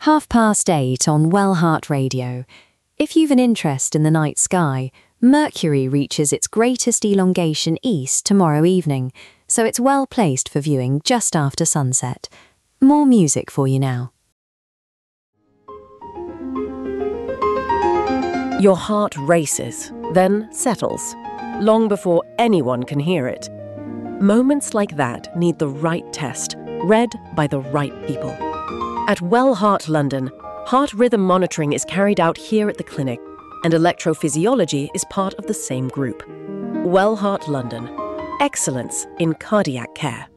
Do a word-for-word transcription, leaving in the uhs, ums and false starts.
Half past eight on Wellheart Radio. If you've an interest in the night sky, Mercury reaches its greatest elongation east tomorrow evening, so it's well placed for viewing just after sunset. More music for you now. Your heart races, then settles, long before anyone can hear it. Moments like that need the right test, read by the right people. At Wellheart London, heart rhythm monitoring is carried out here at the clinic, and electrophysiology is part of the same group. Wellheart London. Excellence in cardiac care.